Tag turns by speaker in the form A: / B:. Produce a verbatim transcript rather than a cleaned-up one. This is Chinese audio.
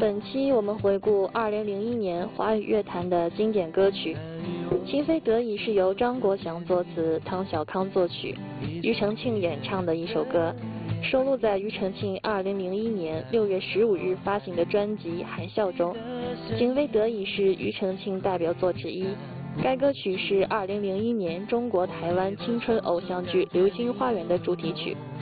A: 本期我们回顾二零零一年华语乐坛的经典歌曲，《情非得已》是由张国祥作词、汤小康作曲、庾澄庆演唱的一首歌，收录在庾澄庆二零零一年六月十五日发行的专辑《含笑》中。《情非得已》是庾澄庆代表作之一。该歌曲是二零零一年中国台湾青春偶像剧《流星花园》的主题曲。